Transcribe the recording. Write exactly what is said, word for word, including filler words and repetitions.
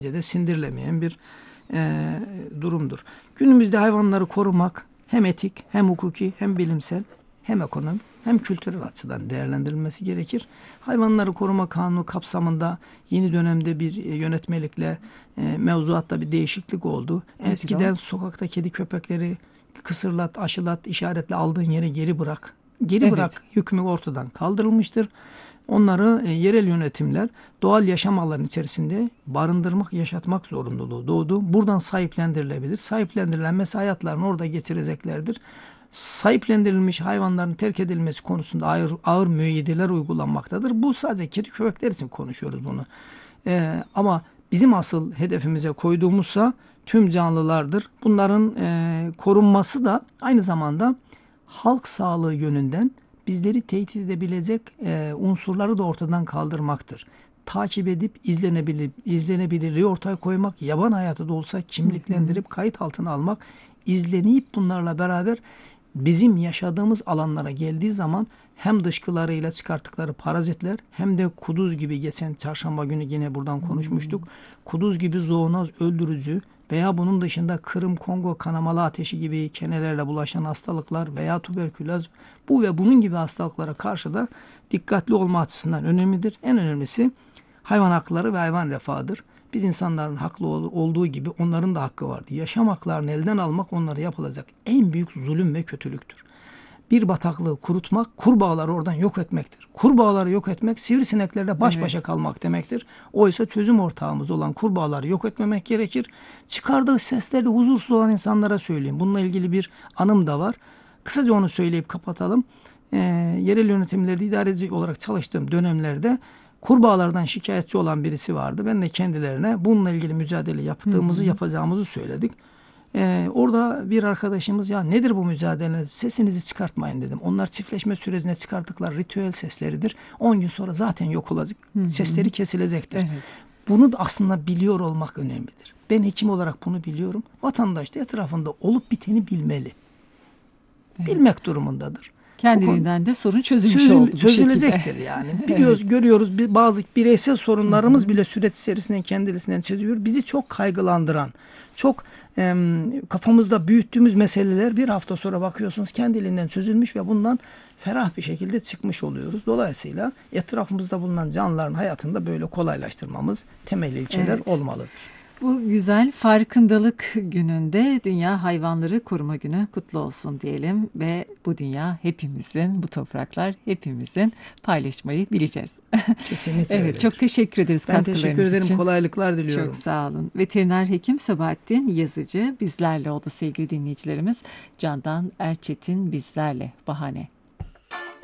de sindirilemeyen bir e, durumdur. Günümüzde hayvanları korumak hem etik, hem hukuki, hem bilimsel, hem ekonomik, hem kültürel açıdan değerlendirilmesi gerekir. Hayvanları koruma kanunu kapsamında yeni dönemde bir yönetmelikle e, mevzuatta bir değişiklik oldu. Eskiden sokakta kedi köpekleri kısırlat, aşılat, işaretle aldığın yere geri bırak. Geri Evet. bırak hükmü ortadan kaldırılmıştır. Onları e, yerel yönetimler doğal yaşam alanı içerisinde barındırmak, yaşatmak zorunluluğu doğdu. Buradan sahiplendirilebilir. Sahiplendirilenmesi hayatlarını orada geçireceklerdir. Sahiplendirilmiş hayvanların terk edilmesi konusunda ağır, ağır müeyyideler uygulanmaktadır. Bu sadece kedi köpekler için konuşuyoruz bunu. E, ama bizim asıl hedefimize koyduğumuzsa tüm canlılardır. Bunların e, korunması da aynı zamanda halk sağlığı yönünden bizleri tehdit edebilecek e, unsurları da ortadan kaldırmaktır. Takip edip izlenebilir, izlenebilirliği ortaya koymak, yaban hayatı da olsa kimliklendirip kayıt altına almak, izlenip bunlarla beraber bizim yaşadığımız alanlara geldiği zaman hem dışkılarıyla çıkarttıkları parazitler hem de kuduz gibi geçen çarşamba günü yine buradan konuşmuştuk. Kuduz gibi zoonoz öldürücü veya bunun dışında Kırım, Kongo kanamalı ateşi gibi kenelerle bulaşan hastalıklar veya tüberküloz, bu ve bunun gibi hastalıklara karşı da dikkatli olma açısından önemlidir. En önemlisi hayvan hakları ve hayvan refahıdır. Biz insanların haklı olduğu gibi onların da hakkı vardır. Yaşam haklarını elden almak onlara yapılacak en büyük zulüm ve kötülüktür. Bir bataklığı kurutmak, kurbağaları oradan yok etmektir. Kurbağaları yok etmek, sivrisineklerle baş Evet. başa kalmak demektir. Oysa çözüm ortağımız olan kurbağaları yok etmemek gerekir. Çıkardığı seslerde huzursuz olan insanlara söyleyeyim. Bununla ilgili bir anım da var. Kısaca onu söyleyip kapatalım. Ee, yerel yönetimlerde idareci olarak çalıştığım dönemlerde kurbağalardan şikayetçi olan birisi vardı. Ben de kendilerine bununla ilgili mücadele yaptığımızı, hı hı. yapacağımızı söyledik. Ee, orada bir arkadaşımız ya nedir bu mücadele? Sesinizi çıkartmayın dedim. Onlar çiftleşme sürecine çıkarttıkları ritüel sesleridir. on gün sonra zaten yok olacak. Hı hı. Sesleri kesilecektir. Evet. Bunu da aslında biliyor olmak önemlidir. Ben hekim olarak bunu biliyorum. Vatandaş da etrafında olup biteni bilmeli. Evet. Bilmek durumundadır. Kendiliğinden de sorun çözülmüş Çözül, oldu bu çözülecektir şekilde. yani. Biliyoruz, evet. görüyoruz bir, bazı bireysel sorunlarımız Hı-hı. bile süreç içerisinden kendisinden çözülüyor. Bizi çok kaygılandıran, çok e, kafamızda büyüttüğümüz meseleler bir hafta sonra bakıyorsunuz kendiliğinden çözülmüş ve bundan ferah bir şekilde çıkmış oluyoruz. Dolayısıyla etrafımızda bulunan canlıların hayatını da böyle kolaylaştırmamız temel ilkeler evet. olmalıdır. Bu güzel farkındalık gününde Dünya Hayvanları Koruma Günü kutlu olsun diyelim ve bu dünya hepimizin, bu topraklar hepimizin, paylaşmayı bileceğiz. Kesinlikle evet, öyledir. Çok teşekkür ederiz ben katkılarınız için. Ben teşekkür ederim, kolaylıklar diliyorum. Çok sağ olun. Veteriner hekim Sabahattin Yazıcı bizlerle oldu sevgili dinleyicilerimiz. Candan Erçetin bizlerle bahane.